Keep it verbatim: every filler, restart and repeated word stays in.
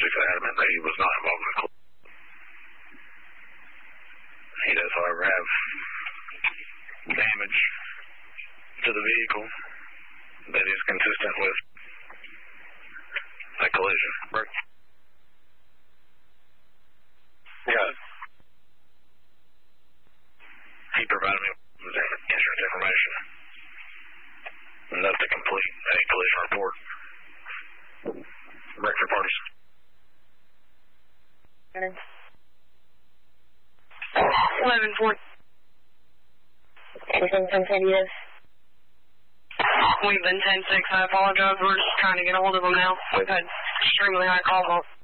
basically adamant that he was not involved in the collision. He does, however, have damage to the vehicle that is consistent with a collision. Bert? Yeah. He provided me with insurance information enough to complete a collision report. Record parties. eleven four. Anything from San Diego? We've been ten six. I apologize. We're just trying to get a hold of them now. We've had extremely high call volume.